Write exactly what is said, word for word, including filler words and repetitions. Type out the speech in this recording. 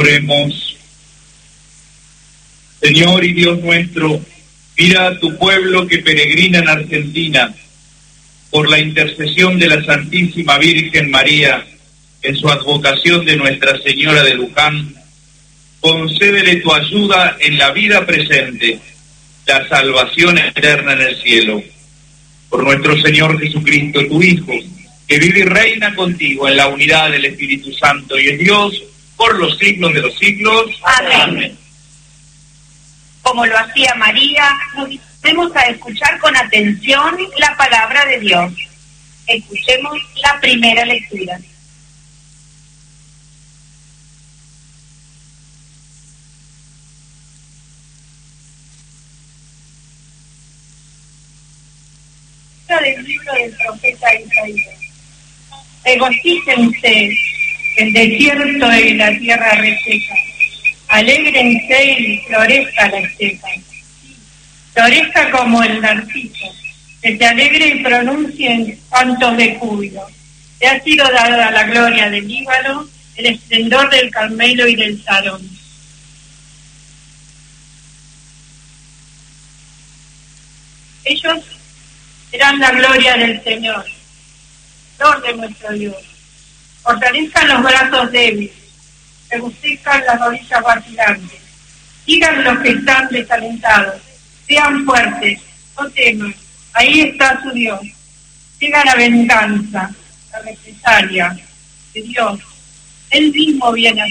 Oremos. Señor y Dios nuestro, mira a tu pueblo que peregrina en Argentina, por la intercesión de la Santísima Virgen María, en su advocación de Nuestra Señora de Luján, concédele tu ayuda en la vida presente, la salvación eterna en el cielo. Por nuestro Señor Jesucristo, tu Hijo, que vive y reina contigo en la unidad del Espíritu Santo y es Dios por los siglos de los siglos. Amén. Amén. Como lo hacía María, nos disponemos a escuchar con atención la palabra de Dios. Escuchemos la primera lectura. Del libro del profeta Isaías. Regocíjense el desierto y la tierra reseca. Alégrense y florezca la estepa. Florezca como el narciso. Que se alegre y pronuncien cantos de júbilo. Le ha sido dada la gloria del Líbano, el esplendor del Carmelo y del Sarón. Ellos serán la gloria del Señor, flor de nuestro Dios. Fortalezcan los brazos débiles, regocijan las rodillas vacilantes. Digan los que están desalentados, sean fuertes, no teman, ahí está su Dios. Llega la venganza, la represalia de Dios. Él mismo viene a